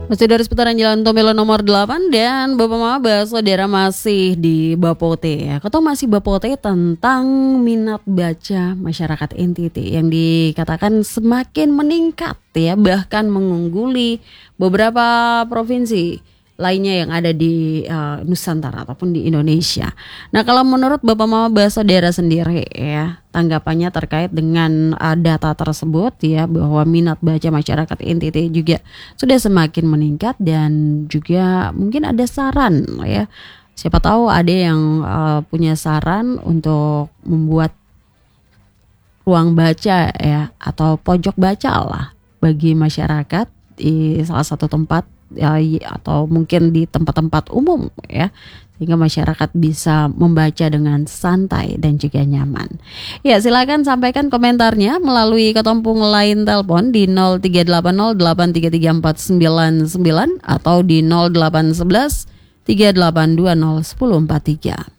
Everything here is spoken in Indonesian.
Masih dari seputaran Jalan Tomilo nomor 8 dan Bapak Maba Saudara masih di Bapote ya. Kita masih Bapote tentang minat baca masyarakat NTT yang dikatakan semakin meningkat ya, bahkan mengungguli beberapa provinsi lainnya yang ada di Nusantara ataupun di Indonesia. Nah, kalau menurut Bapak Maba Saudara sendiri ya, tanggapannya terkait dengan data tersebut ya, bahwa minat baca masyarakat NTT juga sudah semakin meningkat dan juga mungkin ada saran ya. Siapa tahu ada yang punya saran untuk membuat ruang baca ya atau pojok baca lah bagi masyarakat di salah satu tempat ya, atau mungkin di tempat-tempat umum ya, sehingga masyarakat bisa membaca dengan santai dan juga nyaman. Ya, silakan sampaikan komentarnya melalui ketompung line telepon di 0380833499 atau di 0811 3820143.